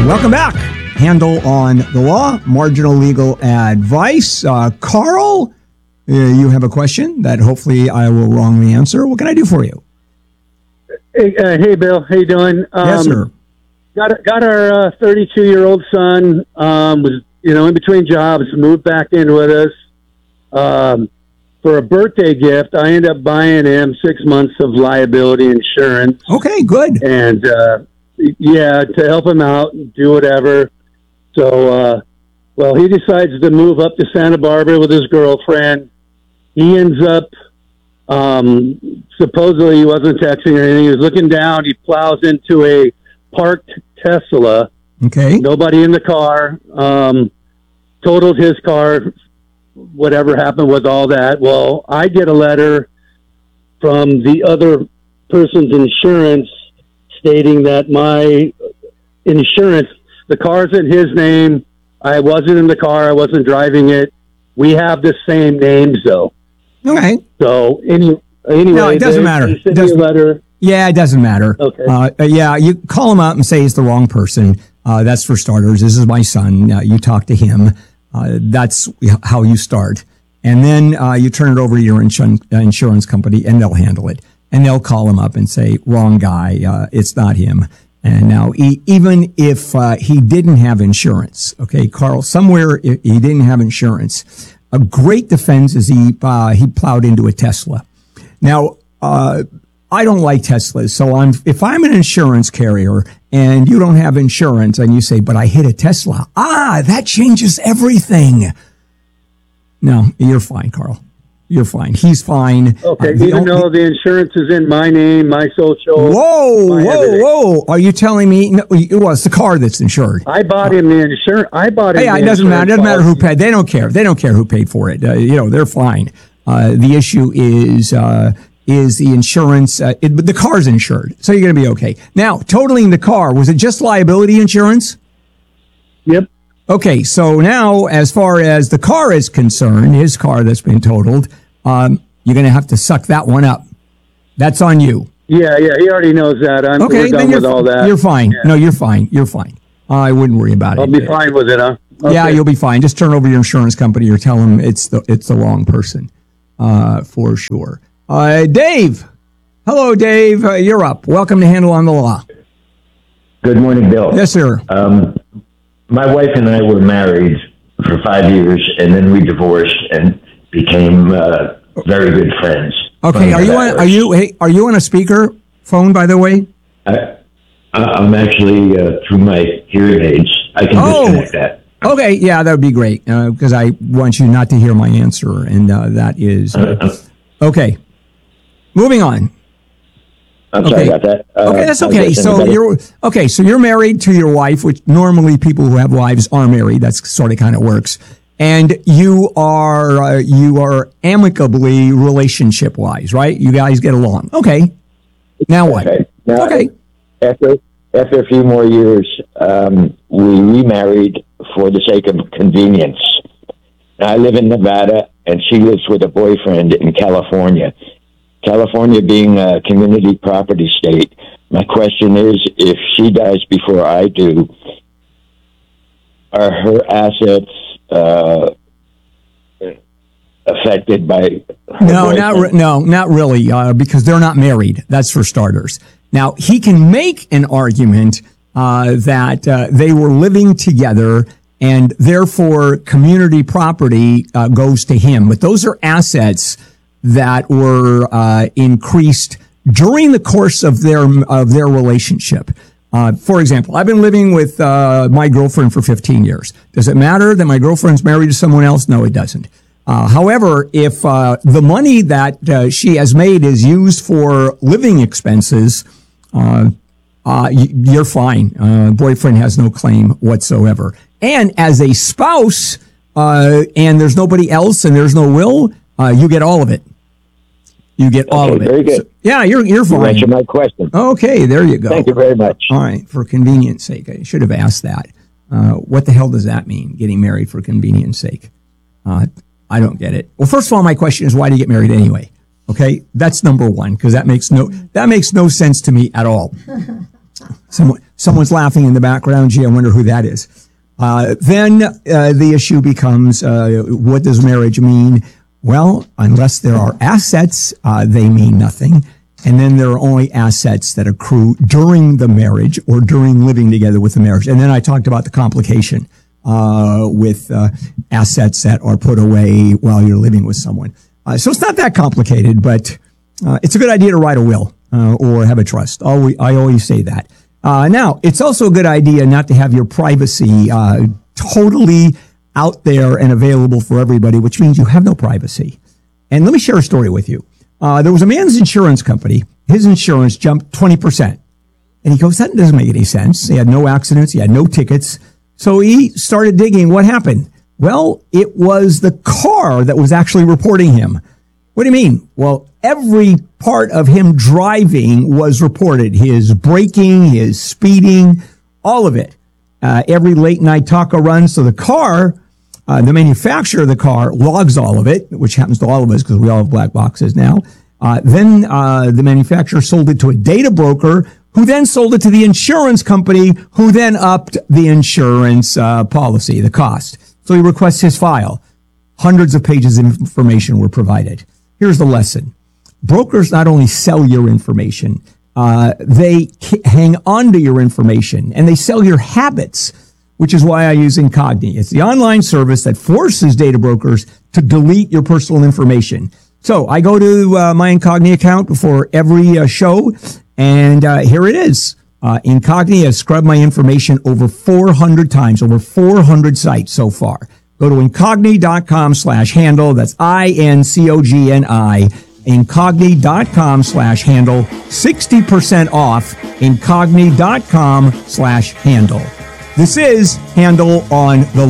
Welcome back. Handel on the Law, marginal legal advice. Carl, you have a question that hopefully I will wrongly answer. What can I do for you? Hey, Bill. How you doing? Yes, sir. Got our 32-year-old son. Was in between jobs. Moved back in with us. For a birthday gift, I ended up buying him 6 months of liability insurance. Okay, good. And to help him out and do whatever. So, he decides to move up to Santa Barbara with his girlfriend. He ends up, supposedly he wasn't texting or anything. He was looking down. He plows into a parked Tesla. Okay. Nobody in the car. Totaled his car. Whatever happened with all that. Well, I get a letter from the other person's insurance stating that my insurance, the car's in his name. I wasn't in the car. I wasn't driving it. We have the same names, though. Okay. So anyway, no, it doesn't matter. They sent me a letter. Yeah, it doesn't matter. Okay. You call him up and say it's the wrong person. That's for starters. This is my son. You talk to him. That's how you start. And then you turn it over to your insurance company, and they'll handle it. And they'll call him up and say, wrong guy, it's not him. And now, even if he didn't have insurance, okay, Carl, somewhere he didn't have insurance, a great defense is he plowed into a Tesla. Now, I don't like Teslas, so if I'm an insurance carrier and you don't have insurance and you say, but I hit a Tesla, that changes everything. No, you're fine, Carl. You're fine. He's fine. Okay, even though the insurance is in my name, my social. Whoa. Are you telling me? No, it's the car that's insured. I bought him the insurance. It doesn't matter. It doesn't matter who paid. They don't care. They don't care who paid for it. They're fine. The issue is the insurance. The car's insured, so you're going to be okay. Now, totaling the car, was it just liability insurance? Yep. Okay, so now, as far as the car is concerned, his car that's been totaled, you're going to have to suck that one up. That's on you. Yeah, he already knows that. We're done with all that. You're fine. Yeah. No, you're fine. You're fine. I wouldn't worry about it. I'll be fine with it, huh? Okay. Yeah, you'll be fine. Just turn over your insurance company or tell them it's the wrong person, for sure. Dave. Hello, Dave. You're up. Welcome to Handel on the Law. Good morning, Bill. Yes, sir. My wife and I were married for 5 years, and then we divorced and became very good friends. Okay, are you on a speaker phone, by the way? I'm actually through my hearing aids. I can disconnect that. Okay, yeah, that would be great because I want you not to hear my answer, and that is okay. Moving on. I'm sorry about that. Okay, that's okay. So you're married to your wife, which normally people who have wives are married. That's sort of kind of works. And you are amicably relationship wise, right? You guys get along. Okay. Now what? Okay. Now, okay. After a few more years, we remarried for the sake of convenience. Now, I live in Nevada, and she lives with a boyfriend in California. California being a community property state, my question is, if she dies before I do, are her assets affected by her boyfriend? Not really, because they're not married. That's for starters. Now, he can make an argument that they were living together and therefore community property goes to him. But those are assets that were increased during the course of their relationship. For example, I've been living with my girlfriend for 15 years. Does it matter that my girlfriend's married to someone else? No, it doesn't. However, if the money that she has made is used for living expenses, you're fine. Boyfriend has no claim whatsoever. And as a spouse, and there's nobody else and there's no will, you get all of it. You get all of it. Very good. So, yeah, you're fine. You answered my question. Okay, there you go. Thank you very much. All right, for convenience sake, I should have asked that. What the hell does that mean, getting married for convenience sake? I don't get it. Well, first of all, my question is, why do you get married anyway? Okay, that's number one, because that makes no sense to me at all. Someone's laughing in the background. Gee, I wonder who that is. Then the issue becomes, what does marriage mean? Well, unless there are assets, they mean nothing. And then there are only assets that accrue during the marriage or during living together with the marriage. And then I talked about the complication with assets that are put away while you're living with someone. So it's not that complicated, but it's a good idea to write a will or have a trust. I always say that. Now, it's also a good idea not to have your privacy totally out there and available for everybody, which means you have no privacy. And let me share a story with you. There was a man's insurance company. His insurance jumped 20%. And he goes, that doesn't make any sense. He had no accidents. He had no tickets. So he started digging. What happened? Well, it was the car that was actually reporting him. What do you mean? Well, every part of him driving was reported. His braking, his speeding, all of it. Every late night taco run. So the car, the manufacturer of the car logs all of it, which happens to all of us because we all have black boxes now. Then the manufacturer sold it to a data broker who then sold it to the insurance company who then upped the insurance policy, the cost. So he requests his file. Hundreds of pages of information were provided. Here's the lesson. Brokers not only sell your information, they hang on to your information and they sell your habits, which is why I use Incogni. It's the online service that forces data brokers to delete your personal information. So I go to my Incogni account before every show, and here it is. Incogni has scrubbed my information over 400 times, over 400 sites so far. Go to incogni.com/handle. That's INCOGNI. Incogni.com/handle. 60% off. Incogni.com/handle. This is Handle on the